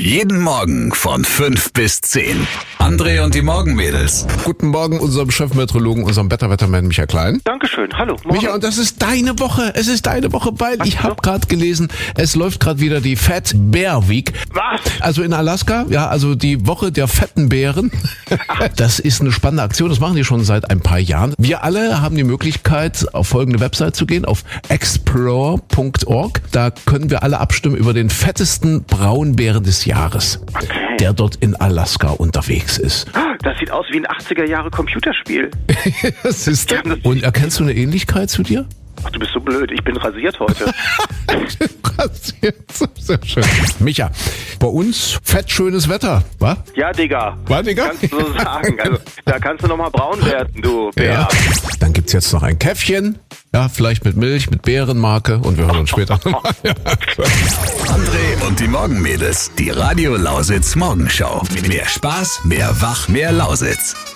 Jeden Morgen von 5 bis 10. André und die Morgenmädels. Guten Morgen unserem Chefmeteorologen, unserem Wettermann Michael Klein. Dankeschön, hallo. Morgen. Michael, und das ist deine Woche. Es ist deine Woche, weil ich habe gerade gelesen, es läuft gerade wieder die Fat Bear Week. Was? Also in Alaska, ja, also die Woche der fetten Bären. Das ist eine spannende Aktion, das machen die schon seit ein paar Jahren. Wir alle haben die Möglichkeit, auf folgende Website zu gehen, auf explore.org. Da können wir alle abstimmen über den fettesten Braunbären des Jahres, der dort in Alaska unterwegs ist. Das sieht aus wie ein 80er-Jahre-Computerspiel. Das ist und erkennst du eine Ähnlichkeit zu dir? Ach, du bist so blöd, ich bin rasiert heute. Sehr schön. Micha, bei uns fett schönes Wetter, wa? Ja, Digga. War, Digga? Kannst du so sagen. Also, da kannst du nochmal braun werden, du Bär. Ja. Dann gibt's jetzt noch ein Käffchen, ja, vielleicht mit Milch, mit Beerenmarke und wir hören uns später nochmal. Ja. André und die Morgenmädels. Die Radio Lausitz Morgenschau. Mehr Spaß, mehr Wach, mehr Lausitz.